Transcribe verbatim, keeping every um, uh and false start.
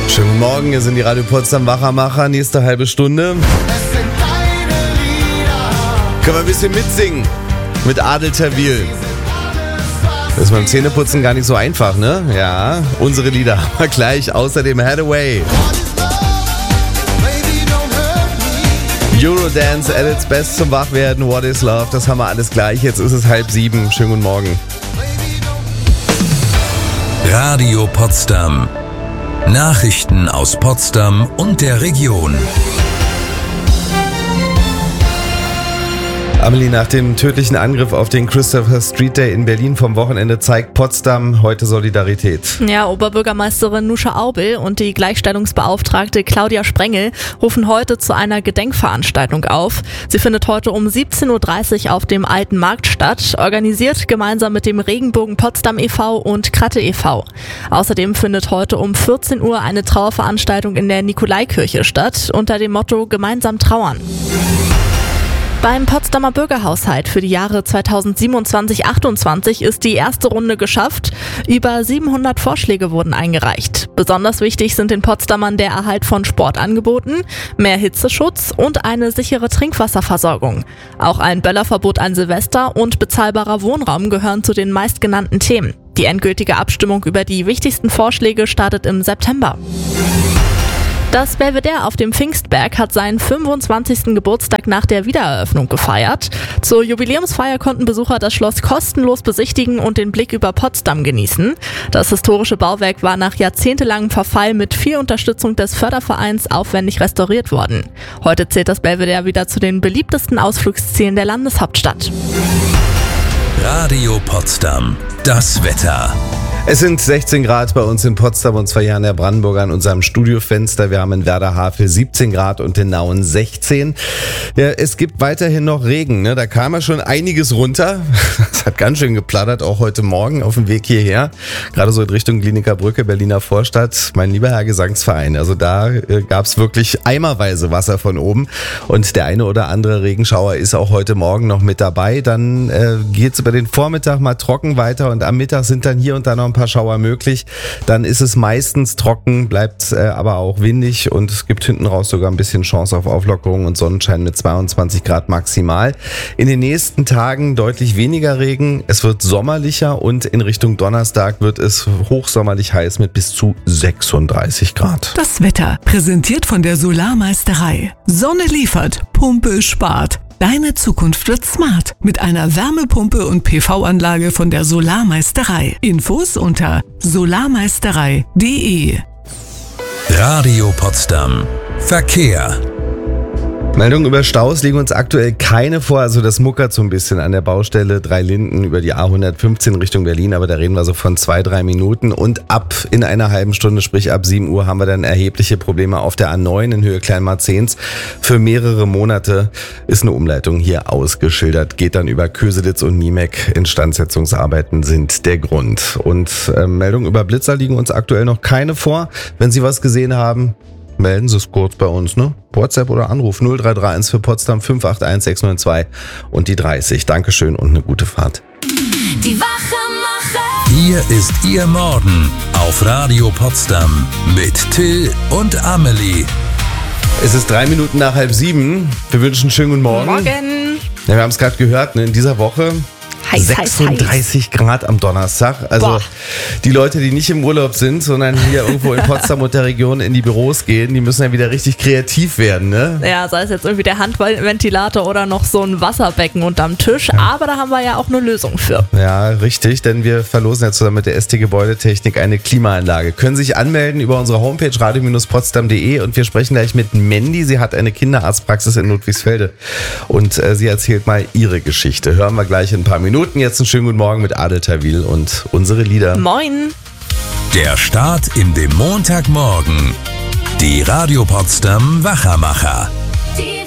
Schönen guten Morgen, hier sind die Radio Potsdam Wachermacher, nächste halbe Stunde. Es sind deine Lieder. Können wir ein bisschen mitsingen mit Adel Tawil. Das ist beim Zähneputzen gar nicht so einfach, ne? Ja, unsere Lieder haben wir gleich, außerdem Hathaway. Eurodance at its best zum Wachwerden, What is Love, das haben wir alles gleich. Jetzt ist es halb sieben, schönen guten Morgen. Radio Potsdam. Nachrichten aus Potsdam und der Region. Amelie, nach dem tödlichen Angriff auf den Christopher Street Day in Berlin vom Wochenende zeigt Potsdam heute Solidarität. Ja, Oberbürgermeisterin Nusche Aubel und die Gleichstellungsbeauftragte Claudia Sprengel rufen heute zu einer Gedenkveranstaltung auf. Sie findet heute um siebzehn Uhr dreißig auf dem Alten Markt statt, organisiert gemeinsam mit dem Regenbogen Potsdam e V und Kratte e V. Außerdem findet heute um vierzehn Uhr eine Trauerveranstaltung in der Nikolaikirche statt, unter dem Motto Gemeinsam trauern. Beim Potsdamer Bürgerhaushalt für die Jahre zweitausendsiebenundzwanzig achtundzwanzig ist die erste Runde geschafft. Über siebenhundert Vorschläge wurden eingereicht. Besonders wichtig sind den Potsdamern der Erhalt von Sportangeboten, mehr Hitzeschutz und eine sichere Trinkwasserversorgung. Auch ein Böllerverbot an Silvester und bezahlbarer Wohnraum gehören zu den meistgenannten Themen. Die endgültige Abstimmung über die wichtigsten Vorschläge startet im September. Das Belvedere auf dem Pfingstberg hat seinen fünfundzwanzigsten Geburtstag nach der Wiedereröffnung gefeiert. Zur Jubiläumsfeier konnten Besucher das Schloss kostenlos besichtigen und den Blick über Potsdam genießen. Das historische Bauwerk war nach jahrzehntelangem Verfall mit viel Unterstützung des Fördervereins aufwendig restauriert worden. Heute zählt das Belvedere wieder zu den beliebtesten Ausflugszielen der Landeshauptstadt. Radio Potsdam. Das Wetter. Es sind sechzehn Grad bei uns in Potsdam und zwar hier an der Brandenburger an unserem Studiofenster. Wir haben in Werder-Havel siebzehn Grad und in Nauen sechzehn. Ja, es gibt weiterhin noch Regen, ne? Da kam ja schon einiges runter. Es hat ganz schön geplattert, auch heute Morgen auf dem Weg hierher. Gerade so in Richtung Kliniker Brücke, Berliner Vorstadt. Mein lieber Herr Gesangsverein, also da äh, gab es wirklich eimerweise Wasser von oben. Und der eine oder andere Regenschauer ist auch heute Morgen noch mit dabei. Dann äh, geht es über den Vormittag mal trocken weiter und am Mittag sind dann hier und da noch ein paar Schauer möglich. Dann ist es meistens trocken, bleibt äh, aber auch windig und es gibt hinten raus sogar ein bisschen Chance auf Auflockerung und Sonnenschein mit zweiundzwanzig Grad maximal. In den nächsten Tagen deutlich weniger Regen. Es wird sommerlicher und in Richtung Donnerstag wird es hochsommerlich heiß mit bis zu sechsunddreißig Grad. Das Wetter präsentiert von der Solarmeisterei. Sonne liefert, Pumpe spart. Deine Zukunft wird smart mit einer Wärmepumpe und P V-Anlage von der Solarmeisterei. Infos unter solarmeisterei punkt de. Radio Potsdam. Verkehr. Meldungen über Staus liegen uns aktuell keine vor, also das muckert so ein bisschen an der Baustelle Drei Linden über die A hundertfünfzehn Richtung Berlin, aber da reden wir so von zwei, drei Minuten und ab in einer halben Stunde, sprich ab sieben Uhr, haben wir dann erhebliche Probleme auf der A neun in Höhe Kleinmarzehns. Für mehrere Monate ist eine Umleitung hier ausgeschildert, geht dann über Köselitz und Niemek. Instandsetzungsarbeiten sind der Grund. Und äh, Meldungen über Blitzer liegen uns aktuell noch keine vor. Wenn Sie was gesehen haben, melden Sie es kurz bei uns, ne? WhatsApp oder Anruf null drei drei eins für Potsdam fünf acht eins sechs neun zwei und die dreißig. Dankeschön und eine gute Fahrt. Die Wachermacher. Hier ist Ihr Morgen auf Radio Potsdam mit Till und Amelie. Es ist drei Minuten nach halb sieben. Wir wünschen einen schönen guten Morgen. Morgen. Ja, wir haben es gerade gehört, ne? In dieser Woche Heiß, sechsunddreißig heiß, Grad am Donnerstag. Also Boah. Die Leute, die nicht im Urlaub sind, sondern hier irgendwo in Potsdam und der Region in die Büros gehen, die müssen ja wieder richtig kreativ werden, ne? Ja, sei es jetzt irgendwie der Handventilator oder noch so ein Wasserbecken unterm Tisch. Ja. Aber da haben wir ja auch eine Lösung für. Ja, richtig, denn wir verlosen ja zusammen mit der S T Gebäudetechnik eine Klimaanlage. Können sich anmelden über unsere Homepage radio Bindestrich potsdam punkt de und wir sprechen gleich mit Mandy. Sie hat eine Kinderarztpraxis in Ludwigsfelde und äh, sie erzählt mal ihre Geschichte. Hören wir gleich in ein paar Minuten. Jetzt einen schönen guten Morgen mit Adel Tawil und unsere Lieder. Moin! Der Start in den Montagmorgen. Die Radio Potsdam Wachermacher. Die